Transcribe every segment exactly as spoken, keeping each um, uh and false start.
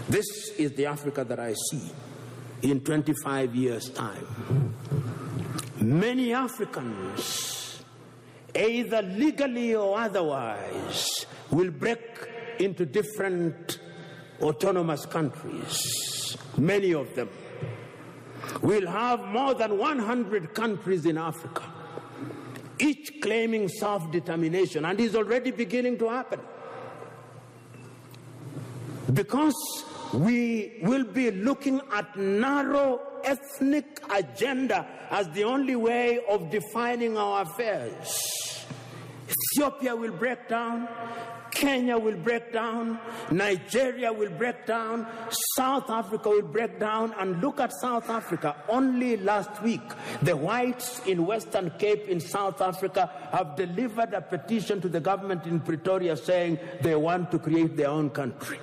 This is the Africa that I see in twenty-five years' time. Many Africans, either legally or otherwise, will break into different autonomous countries. Many of them. We'll have more than one hundred countries in Africa, each claiming self-determination, and is already beginning to happen. Because we will be looking at narrow ethnic agenda as the only way of defining our affairs. Ethiopia will break down, Kenya will break down, Nigeria will break down, South Africa will break down. And look at South Africa. Only last week, the whites in Western Cape in South Africa have delivered a petition to the government in Pretoria saying they want to create their own country.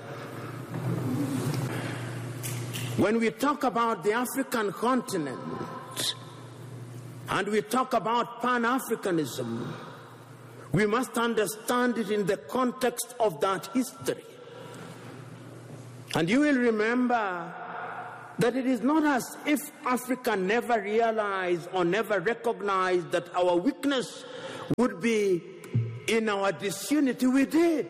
When we talk about the African continent and we talk about Pan-Africanism, we must understand it in the context of that history. And you will remember that it is not as if Africa never realized or never recognized that our weakness would be in our disunity. We did.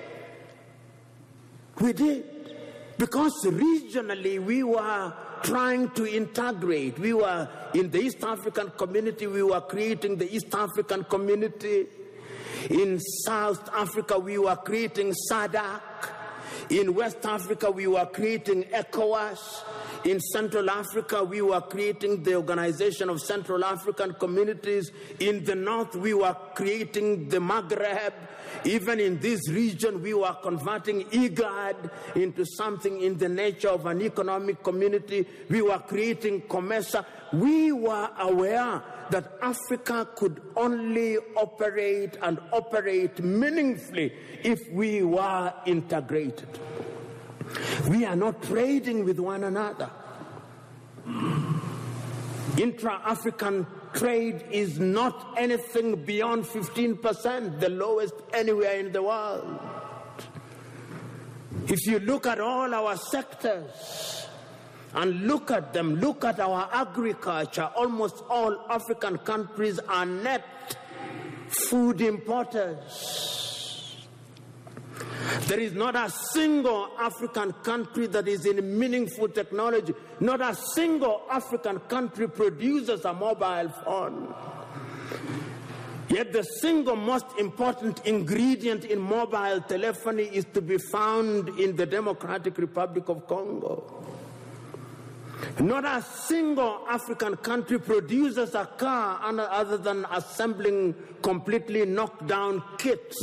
We did. Because regionally we were trying to integrate. We were in the East African community, we were creating the East African community. In South Africa, we were creating SADC. In West Africa, we were creating ECOWAS. In Central Africa, we were creating the Organization of Central African Communities. In the North, we were creating the Maghreb. Even in this region, we were converting IGAD into something in the nature of an economic community. We were creating COMESA. We were aware that Africa could only operate and operate meaningfully if we were integrated. We are not trading with one another. Intra-African trade is not anything beyond fifteen percent, the lowest anywhere in the world. If you look at all our sectors and look at them, look at our agriculture, almost all African countries are net food importers. There is not a single African country that is in meaningful technology. Not a single African country produces a mobile phone. Yet the single most important ingredient in mobile telephony is to be found in the Democratic Republic of Congo. Not a single African country produces a car other than assembling completely knocked down kits.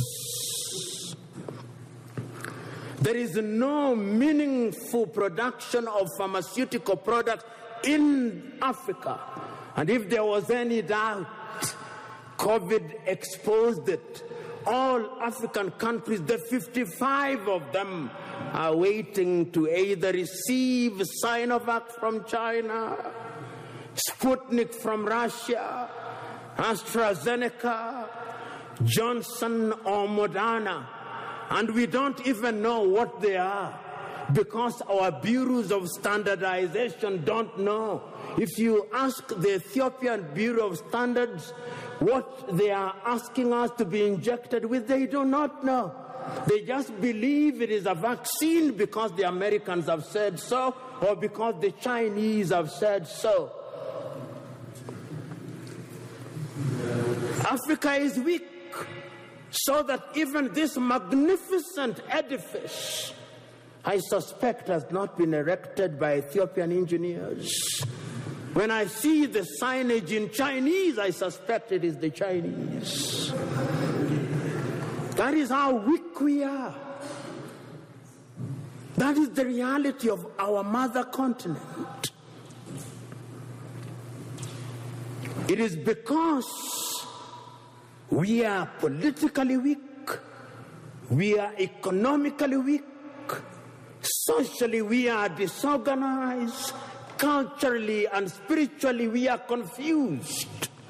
There is no meaningful production of pharmaceutical products in Africa. And if there was any doubt, COVID exposed it. All African countries, the fifty-five of them, are waiting to either receive Sinovac from China, Sputnik from Russia, AstraZeneca, Johnson or Moderna. And we don't even know what they are because our bureaus of standardization don't know. If you ask the Ethiopian Bureau of Standards what they are asking us to be injected with, they do not know. They just believe it is a vaccine because the Americans have said so or because the Chinese have said so. Africa is weak, so that even this magnificent edifice, I suspect, has not been erected by Ethiopian engineers. When I see the signage in Chinese, I suspect it is the Chinese. That is how weak we are. That is the reality of our mother continent. It is because we are politically weak, we are economically weak, socially we are disorganized, culturally and spiritually we are confused.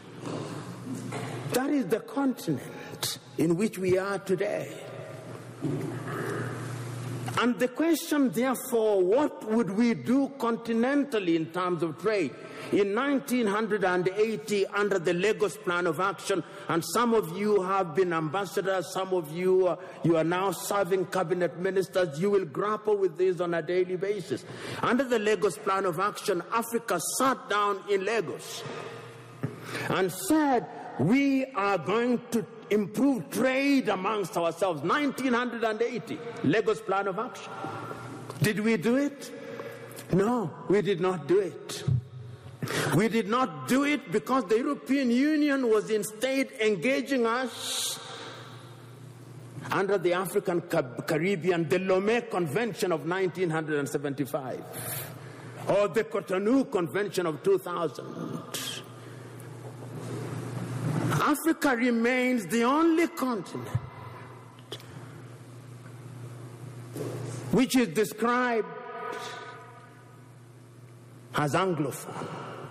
That is the continent in which we are today. And the question, therefore, what would we do continentally in terms of trade? In nineteen eighty, under the Lagos Plan of Action, and some of you have been ambassadors, some of you, uh, you are now serving cabinet ministers, you will grapple with this on a daily basis. Under the Lagos Plan of Action, Africa sat down in Lagos and said, we are going to improve trade amongst ourselves. nineteen eighty, Lagos Plan of Action. Did we do it? No, we did not do it. We did not do it because the European Union was instead engaging us under the African Caribbean, the Lomé Convention of nineteen seventy-five, or the Cotonou Convention of two thousand. Africa remains the only continent which is described as Anglophone.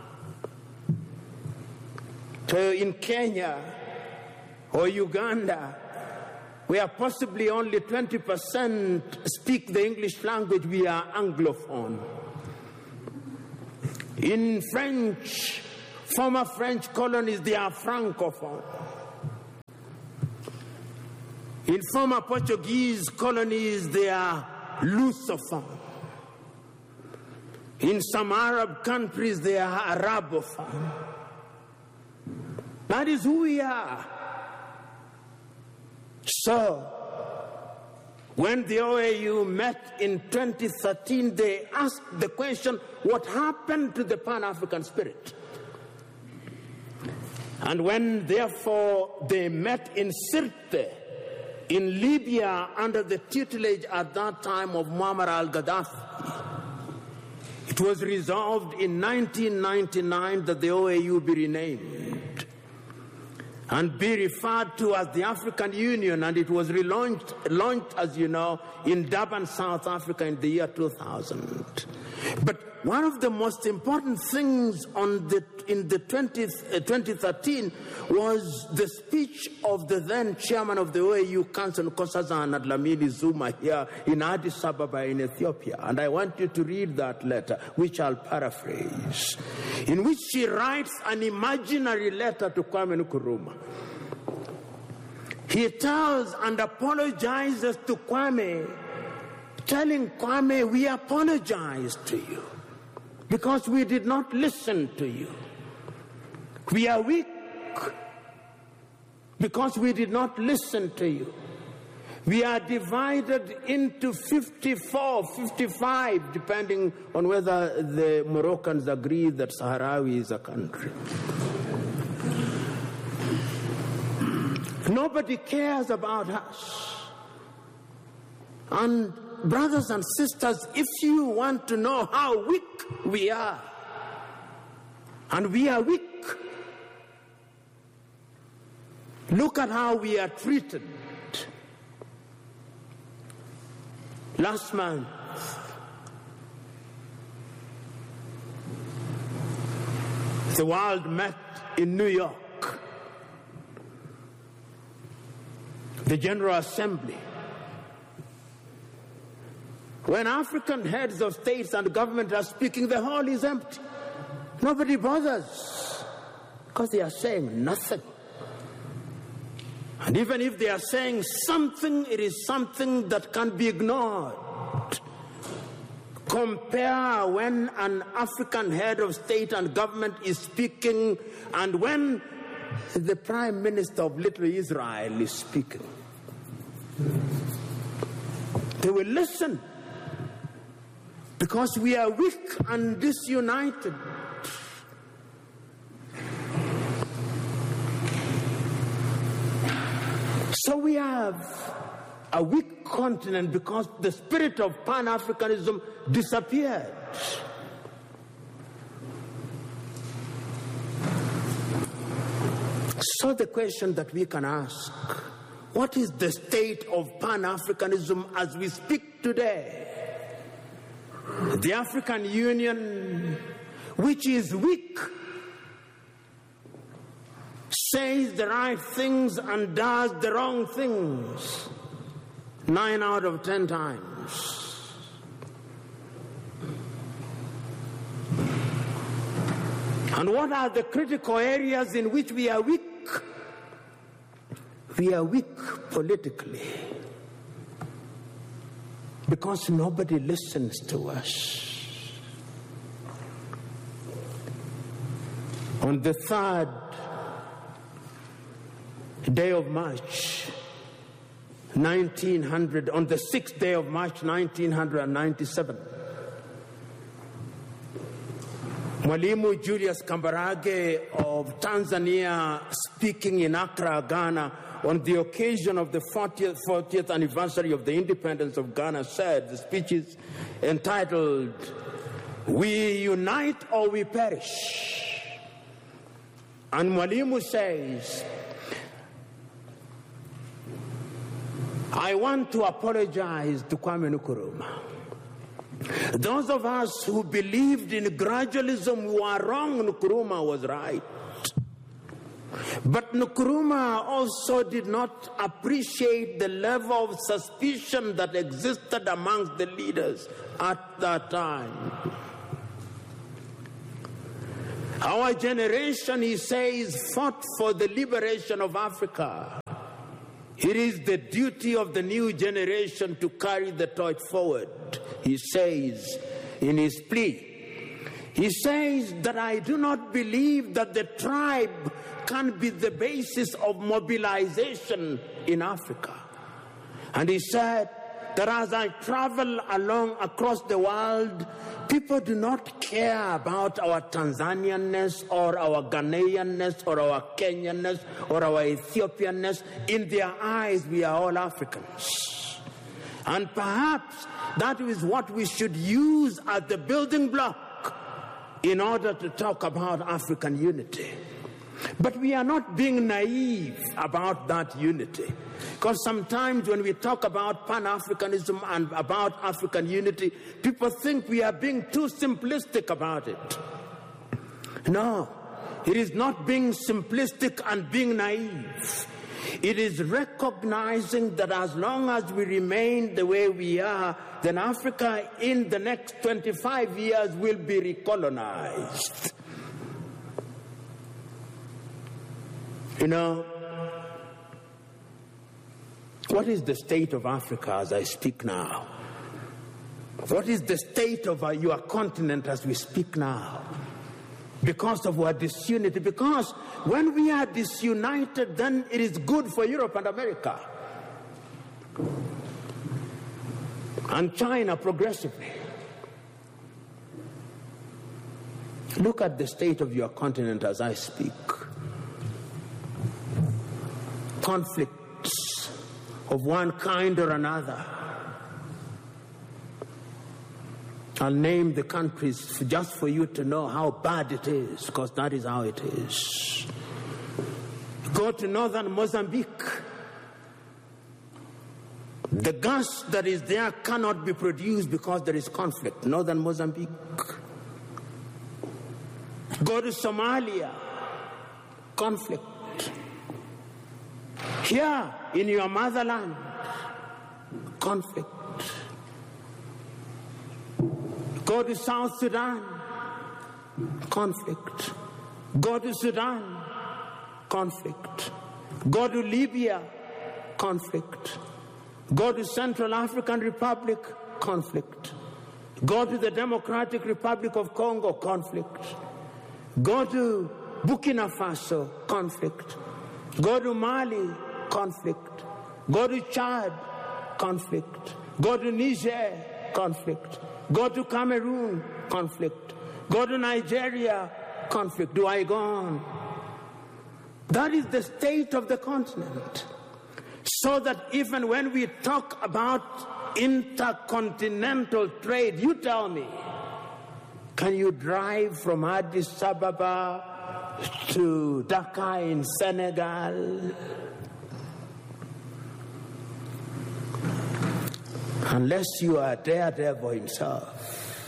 So in Kenya or Uganda, where possibly only twenty percent speak the English language, we are Anglophone. In French, former French colonies, they are Francophone. In former Portuguese colonies, they are Lusophone. In some Arab countries, they are Arabophone. That is who we are. So, when the O A U met in twenty thirteen, they asked the question, what happened to the Pan-African spirit? And when, therefore, they met in Sirte, in Libya, under the tutelage at that time of Muammar al-Gaddafi, it was resolved in nineteen ninety-nine that the O A U be renamed and be referred to as the African Union, and it was relaunched, launched, as you know, in Durban, South Africa in the year two thousand. But one of the most important things on the, in the twentieth, uh, twenty thirteen was the speech of the then chairman of the O A U Council, Nkosazana Dlamini Zuma, here in Addis Ababa in Ethiopia. And I want you to read that letter, which I'll paraphrase, in which she writes an imaginary letter to Kwame Nkrumah. He tells and apologizes to Kwame, telling Kwame, we apologize to you because we did not listen to you. We are weak because we did not listen to you. We are divided into fifty-four, fifty-five, depending on whether the Moroccans agree that Sahrawi is a country. Nobody cares about us. And brothers and sisters, if you want to know how weak we are, and we are weak, look at how we are treated. Last month, the world met in New York. The General Assembly. When African heads of states and government are speaking, the hall is empty. Nobody bothers because they are saying nothing. And even if they are saying something, it is something that can be ignored. Compare when an African head of state and government is speaking and when the Prime Minister of Little Israel is speaking. They will listen because we are weak and disunited. So we have a weak continent because the spirit of Pan-Africanism disappeared. So the question that we can ask, what is the state of Pan-Africanism as we speak today? The African Union, which is weak, says the right things and does the wrong things nine out of ten times. times. And what are the critical areas in which we are weak? We are weak politically because nobody listens to us. On the third day of March, nineteen hundred, on the sixth day of March, nineteen ninety-seven, Mwalimu Julius Kambarage of Tanzania, speaking in Accra, Ghana, on the occasion of the fortieth, fortieth anniversary of the independence of Ghana, said, the speech is entitled, "We Unite or We Perish." And Mwalimu says, "I want to apologize to Kwame Nkrumah. Those of us who believed in gradualism were wrong. Nkrumah was right. But Nkrumah also did not appreciate the level of suspicion that existed amongst the leaders at that time. Our generation," he says, "fought for the liberation of Africa. It is the duty of the new generation to carry the torch forward," he says in his plea. He says that I do not believe that the tribe can be the basis of mobilization in Africa. And he said that as I travel along across the world, people do not care about our Tanzanianness or our Ghanaianness or our Kenyanness or our Ethiopianness. In their eyes, we are all Africans. And perhaps that is what we should use as the building block in order to talk about African unity. But we are not being naive about that unity. Because sometimes when we talk about Pan-Africanism and about African unity, people think we are being too simplistic about it. No, it is not being simplistic and being naive. It is recognizing that as long as we remain the way we are, then Africa in the next twenty-five years will be recolonized. You know, what is the state of Africa as I speak now? What is the state of our, your continent as we speak now? Because of our disunity. Because when we are disunited, then it is good for Europe and America. And China progressively. Look at the state of your continent as I speak. Conflicts of one kind or another. I'll name the countries just for you to know how bad it is, because that is how it is. Go to northern Mozambique. The gas that is there cannot be produced because there is conflict. Northern Mozambique. Go to Somalia. Conflict. Here in your motherland, conflict. Go to South Sudan, conflict. Go to Sudan, conflict. Go to Libya, conflict. Go to Central African Republic, conflict. Go to the Democratic Republic of Congo, conflict. Go to Burkina Faso, conflict. Go to Mali, conflict. Go to Chad, conflict. Go to Niger, conflict. Go to Cameroon, conflict. Go to Nigeria, conflict. Do I go on? That is the state of the continent. So that even when we talk about intercontinental trade, you tell me, can you drive from Addis Ababa to Dakar in Senegal? Unless you are Daredevil himself.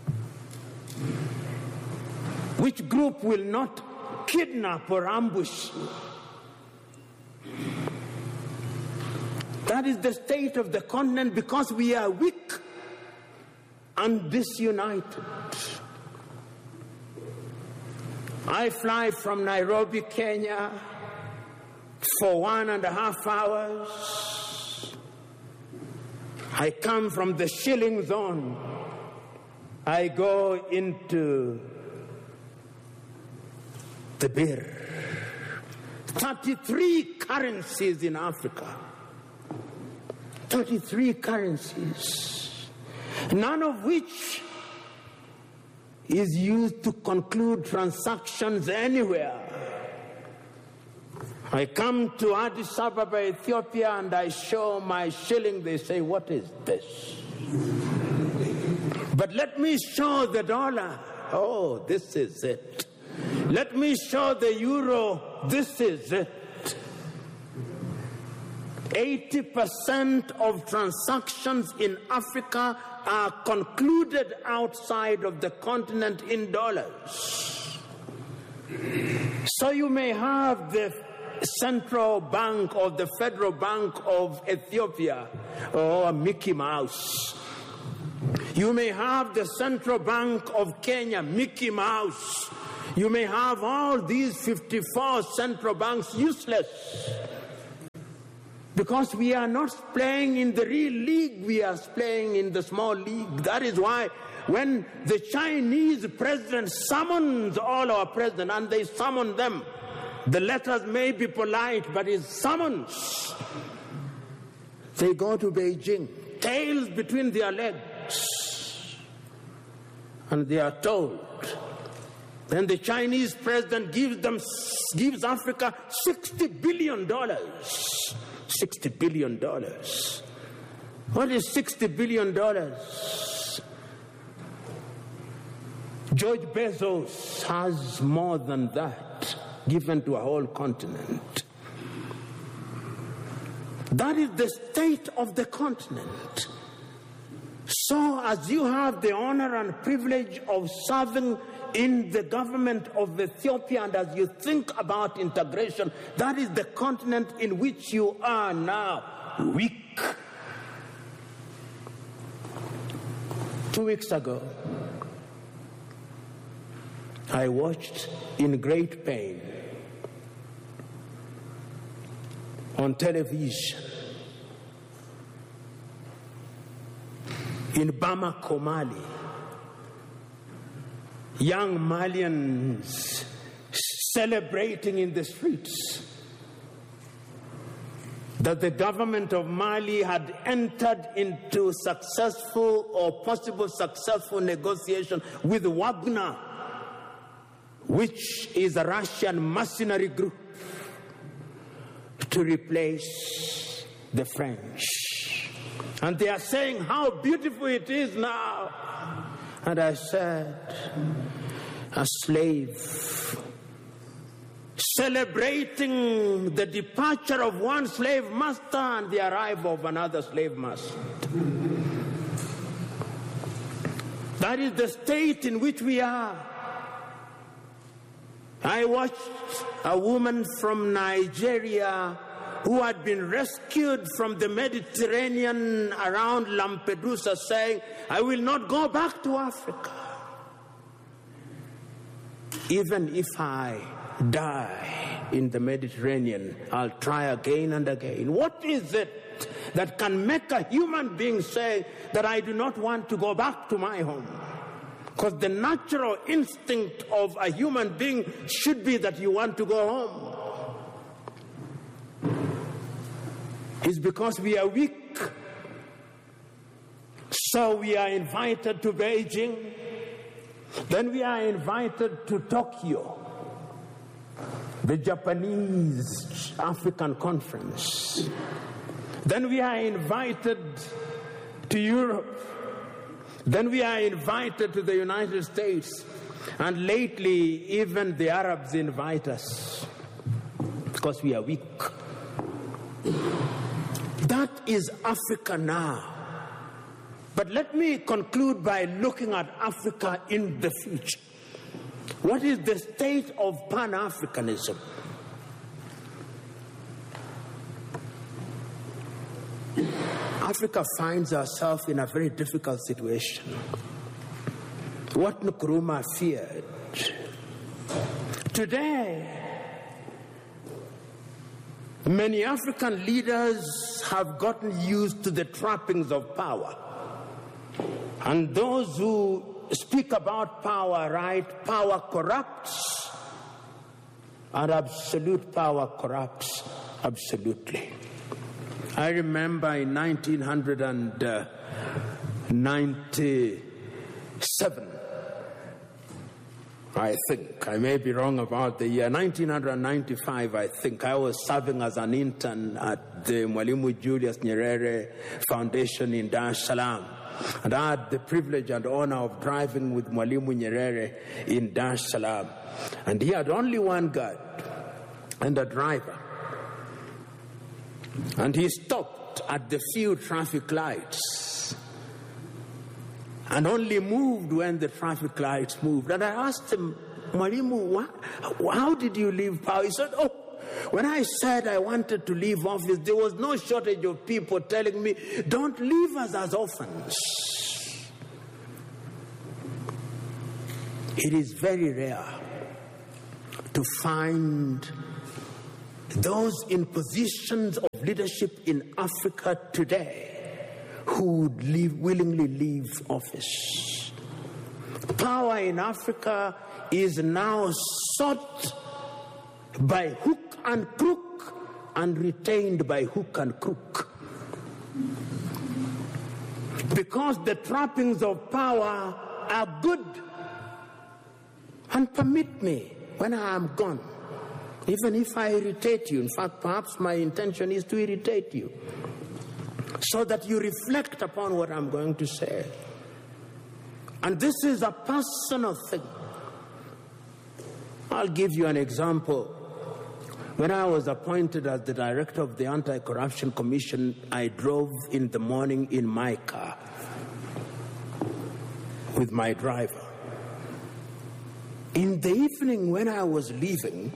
Which group will not kidnap or ambush you? That is the state of the continent because we are weak and disunited. I fly from Nairobi, Kenya for one and a half hours. I come from the shilling zone. I go into the birr. thirty-three currencies in Africa. thirty-three currencies. None of which is used to conclude transactions anywhere. I come to Addis Ababa, Ethiopia, and I show my shilling. They say, what is this? But let me show the dollar. Oh, this is it. Let me show the euro. This is it. eighty percent of transactions in Africa are concluded outside of the continent in dollars. So you may have the Central Bank or the Federal Bank of Ethiopia or Mickey Mouse. You may have the Central Bank of Kenya, Mickey Mouse. You may have all these fifty-four central banks useless. Because we are not playing in the real league, we are playing in the small league. That is why when the Chinese president summons all our presidents, and they summon them, the letters may be polite, but it's summons. They go to Beijing, tails between their legs, and they are told. Then the Chinese president gives them, gives Africa sixty billion dollars. sixty billion dollars. What is sixty billion dollars? George Bezos has more than that given to a whole continent. That is the state of the continent. So as you have the honor and privilege of serving in the government of Ethiopia, and as you think about integration, that is the continent in which you are now weak. Two weeks ago, I watched in great pain on television in Bamako, Mali, young Malians celebrating in the streets that the government of Mali had entered into successful or possible successful negotiation with Wagner, which is a Russian mercenary group, to replace the French. And they are saying how beautiful it is now. And I said, a slave celebrating the departure of one slave master and the arrival of another slave master. That is the state in which we are. I watched a woman from Nigeria who had been rescued from the Mediterranean around Lampedusa saying, I will not go back to Africa. Even if I die in the Mediterranean, I'll try again and again. What is it that can make a human being say that I do not want to go back to my home? Because the natural instinct of a human being should be that you want to go home. It's because we are weak. So we are invited to Beijing. Then we are invited to Tokyo, the Japanese African Conference. Then we are invited to Europe. Then we are invited to the United States. And lately, even the Arabs invite us because we are weak. That is Africa now. But let me conclude by looking at Africa in the future. What is the state of Pan-Africanism? Africa finds herself in a very difficult situation. What Nkrumah feared. Today, many African leaders have gotten used to the trappings of power. And those who speak about power, right? Power corrupts, and absolute power corrupts absolutely. I remember in nineteen ninety-seven, I think, I may be wrong about the year, nineteen ninety-five, I think, I was serving as an intern at the Mwalimu Julius Nyerere Foundation in Dar es Salaam. And I had the privilege and honor of driving with Mwalimu Nyerere in Dar es Salaam. And he had only one guard and a driver. And he stopped at the few traffic lights and only moved when the traffic lights moved. And I asked him, Mwalimu, how did you leave power? He said, oh, when I said I wanted to leave office, there was no shortage of people telling me, don't leave us as orphans. It is very rare to find those in positions of leadership in Africa today who would leave, willingly leave office. Power in Africa is now sought by hook and crook and retained by hook and crook. Because the trappings of power are good. And permit me, when I am gone, even if I irritate you, in fact, perhaps my intention is to irritate you, so that you reflect upon what I'm going to say. And this is a personal thing. I'll give you an example. When I was appointed as the director of the Anti-Corruption Commission, I drove in the morning in my car with my driver. In the evening when I was leaving,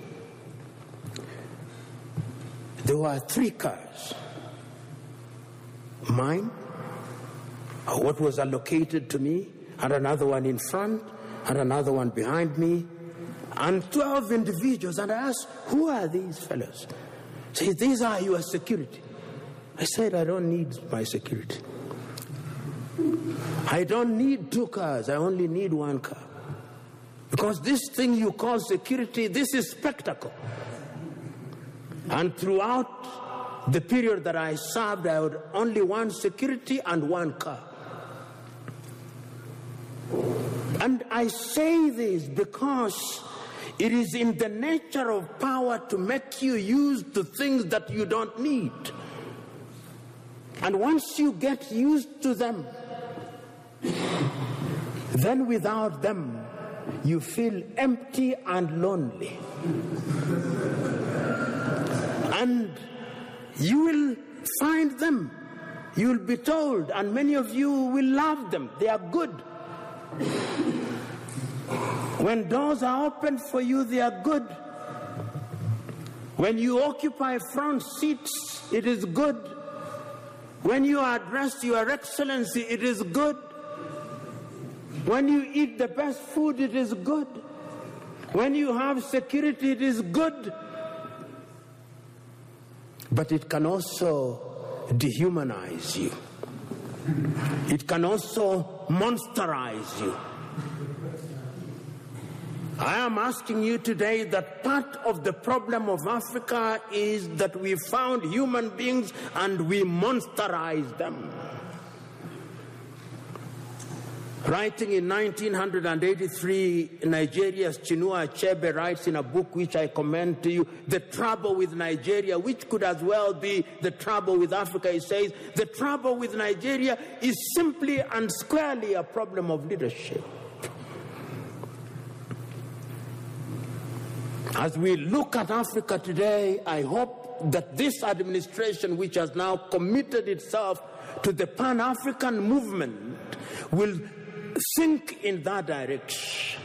there were three cars. Mine, what was allocated to me, and another one in front, and another one behind me, and twelve individuals. And I asked, who are these fellows? Say, these are your security. I said, I don't need my security. I don't need two cars, I only need one car. Because this thing you call security, this is spectacle. And throughout the period that I served, I had only one security and one car. And I say this because it is in the nature of power to make you use the things that you don't need. And once you get used to them, then without them, you feel empty and lonely. And you will find them. You will be told, and many of you will love them. They are good. When doors are opened for you, they are good. When you occupy front seats, it is good. When you are addressed Your Excellency, it is good. When you eat the best food, it is good. When you have security, it is good. But it can also dehumanize you. It can also monsterize you. I am asking you today that part of the problem of Africa is that we found human beings and we monsterize them. Writing in nineteen eighty-three, Nigeria's Chinua Achebe writes in a book which I commend to you, The Trouble with Nigeria, which could as well be the trouble with Africa. He says, the trouble with Nigeria is simply and squarely a problem of leadership. As we look at Africa today, I hope that this administration, which has now committed itself to the Pan-African movement, will think in that direction.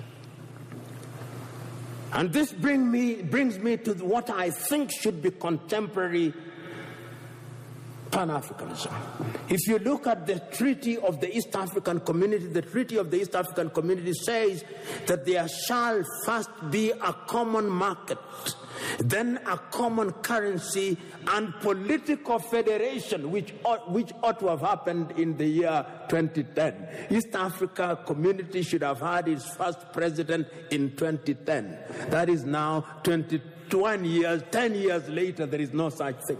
And this bring me, brings me to what I think should be contemporary Pan-Africanism. If you look at the Treaty of the East African Community, the Treaty of the East African Community says that there shall first be a common market, then a common currency and political federation, which ought, which ought to have happened in the year twenty ten. East Africa Community should have had its first president in twenty ten. That is now twenty-one years, ten years later, there is no such thing.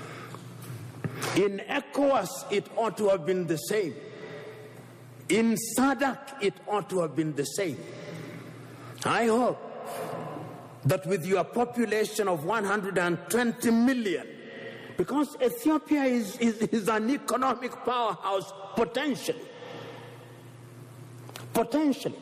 In ECOWAS, it ought to have been the same. In SADC, it ought to have been the same. I hope that with your population of one hundred twenty million, because Ethiopia is, is, is an economic powerhouse potentially, potentially,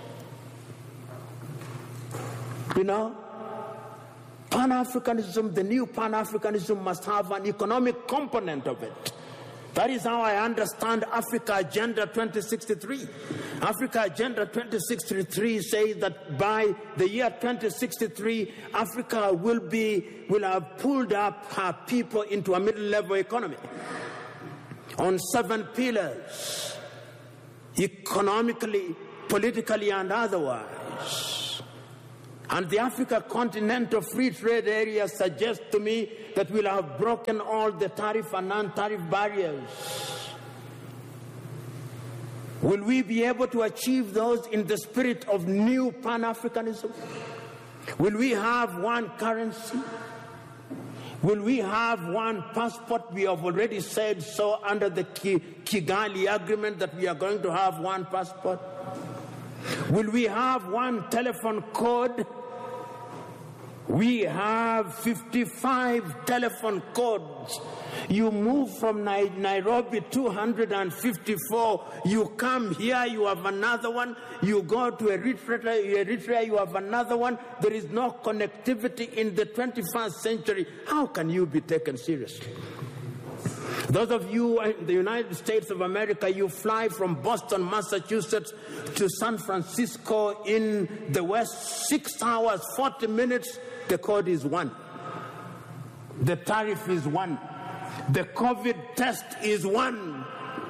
you know, Pan-Africanism, the new Pan-Africanism must have an economic component of it. That is how I understand Africa Agenda twenty sixty-three. Africa Agenda twenty sixty-three says that by the year twenty sixty-three, Africa will be will have pulled up her people into a middle-level economy on seven pillars, economically, politically, and otherwise. And the Africa Continental Free Trade Area suggests to me that we'll have broken all the tariff and non-tariff barriers. Will we be able to achieve those in the spirit of new Pan-Africanism? Will we have one currency? Will we have one passport? We have already said so under the Kigali Agreement that we are going to have one passport. Will we have one telephone code? We have fifty-five telephone codes. You move from Nairobi, two hundred fifty-four. You come here, you have another one. You go to Eritrea, Eritrea, you have another one. There is no connectivity in the twenty-first century. How can you be taken seriously? Those of you in the United States of America, you fly from Boston, Massachusetts to San Francisco in the West, six hours, forty minutes, the code is one. The tariff is one. The COVID test is one.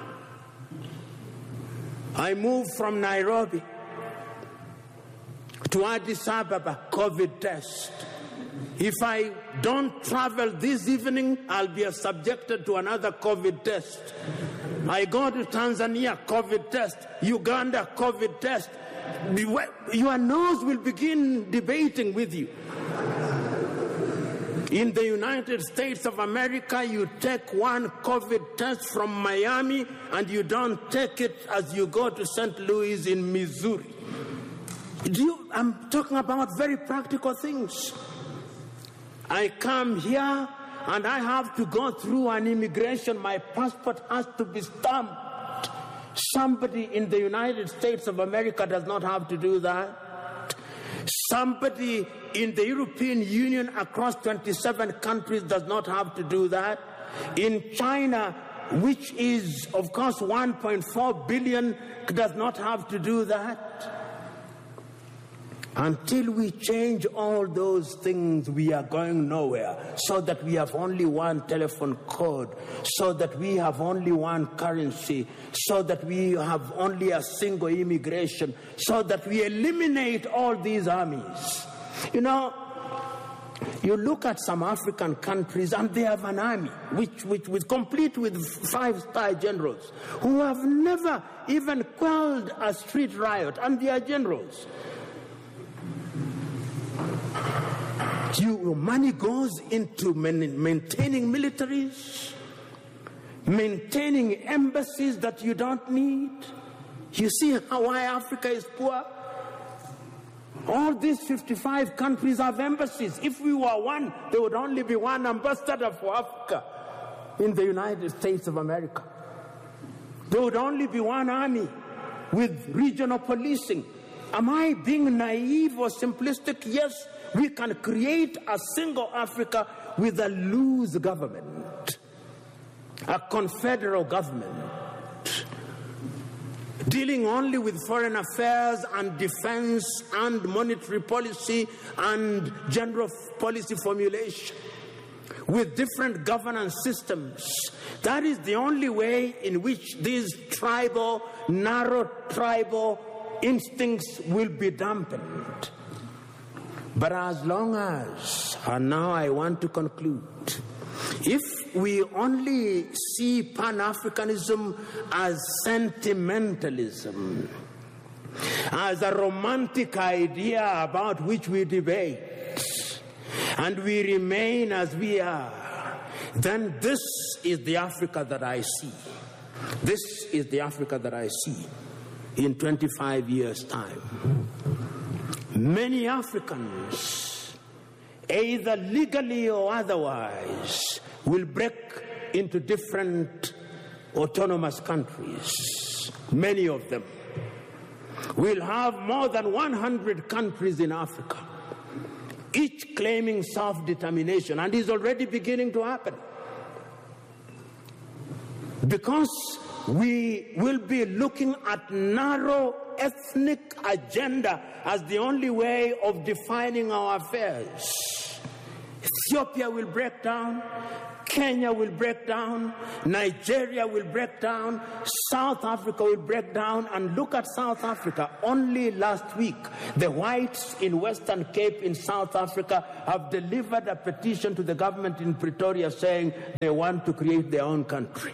I moved from Nairobi to Addis Ababa, COVID test. If I don't travel this evening, I'll be subjected to another COVID test. I go to Tanzania, COVID test. Uganda, COVID test. Your nose will begin debating with you. In the United States of America, you take one COVID test from Miami and you don't take it as you go to Saint Louis in Missouri. Do you, I'm talking about very practical things. I come here and I have to go through an immigration. My passport has to be stamped. Somebody in the United States of America does not have to do that. Somebody in the European Union across twenty-seven countries does not have to do that. In China, which is, of course, one point four billion, does not have to do that. Until we change all those things, we are going nowhere. So that we have only one telephone code, so that we have only one currency, so that we have only a single immigration, so that we eliminate all these armies. You know, you look at some African countries and they have an army, which, which, which complete with five-star generals, who have never even quelled a street riot, and they are generals. You, money goes into maintaining militaries, maintaining embassies that you don't need. You see how why Africa is poor? All these fifty-five countries have embassies. If we were one, there would only be one ambassador for Africa in the United States of America. There would only be one army with regional policing. Am I being naive or simplistic? Yes. We can create a single Africa with a loose government, a confederal government, dealing only with foreign affairs and defense and monetary policy and general policy formulation. with different governance systems. That is the only way in which these tribal, narrow tribal instincts will be dampened. But as long as, and now I want to conclude, if we only see Pan-Africanism as sentimentalism, as a romantic idea about which we debate, and we remain as we are, then this is the Africa that I see. This is the Africa that I see in twenty-five years' time. Many Africans, either legally or otherwise, will break into different autonomous countries. Many of them. We'll have more than one hundred countries in Africa, each claiming self-determination, and is already beginning to happen. Because we will be looking at narrow ethnic agenda as the only way of defining our affairs. Ethiopia will break down, Kenya will break down, Nigeria will break down, South Africa will break down. And look at South Africa. Only last week, the whites in Western Cape in South Africa have delivered a petition to the government in Pretoria saying they want to create their own country.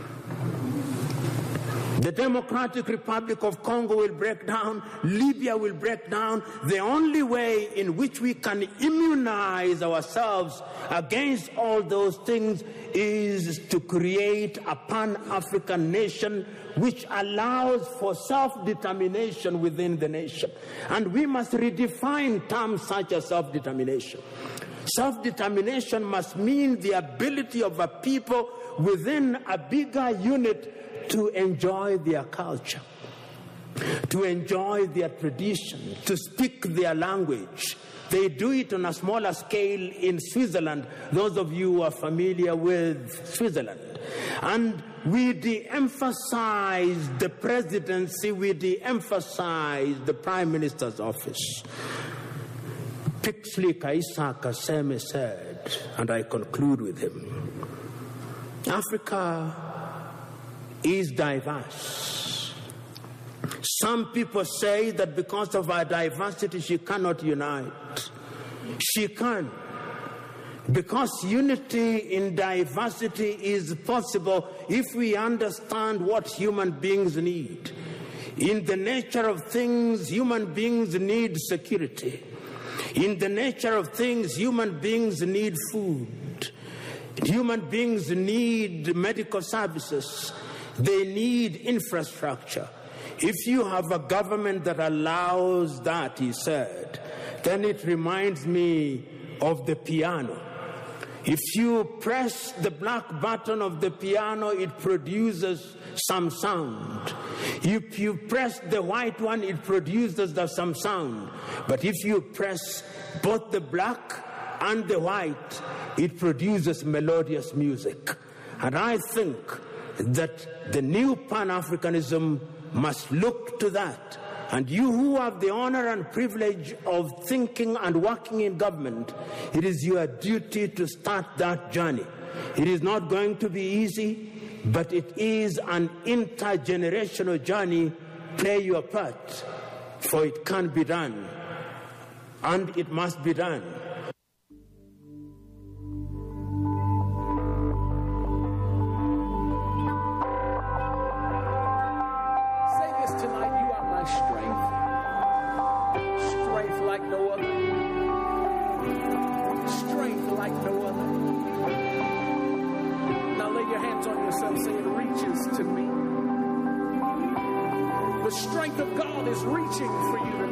The Democratic Republic of Congo will break down, Libya will break down. The only way in which we can immunize ourselves against all those things is to create a Pan-African nation which allows for self-determination within the nation. And we must redefine terms such as self-determination. Self-determination must mean the ability of a people within a bigger unit to enjoy their culture, to enjoy their tradition, to speak their language. They do it on a smaller scale in Switzerland, those of you who are familiar with Switzerland. And we de-emphasize the presidency, we de-emphasize the Prime Minister's office. Pixley Kaisa Kaseme said, and I conclude with him, Africa is diverse. Some people say that because of our diversity she cannot unite. She can. Because unity in diversity is possible if we understand what human beings need. In the nature of things, human beings need security. In the nature of things, human beings need food. Human beings need medical services. They need infrastructure. If you have a government that allows that, he said, then it reminds me of the piano. If you press the black button of the piano, it produces some sound. If you press the white one, it produces some sound. But if you press both the black and the white, it produces melodious music. And I think that the new Pan-Africanism must look to that. And you who have the honor and privilege of thinking and working in government, it is your duty to start that journey. It is not going to be easy, but it is an intergenerational journey. Play your part, for it can be done, and it must be done. The strength of God is reaching for you.